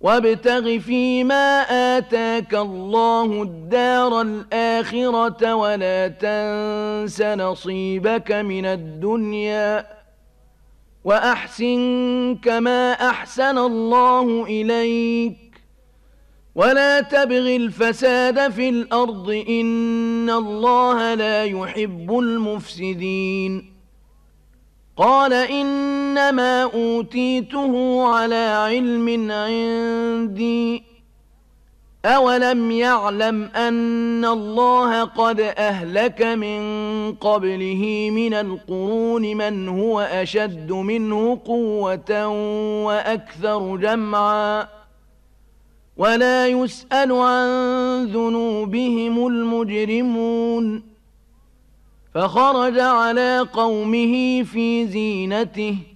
وابتغ فيما آتاك الله الدار الآخرة ولا تنس نصيبك من الدنيا وأحسن كما أحسن الله إليك ولا تبغ الفساد في الأرض إن الله لا يحب المفسدين قال إنما أوتيته على علم عندي أولم يعلم أن الله قد أهلك من قبله من القرون من هو أشد منه قوة وأكثر جمعا ولا يسأل عن ذنوبهم المجرمون فخرج على قومه في زينته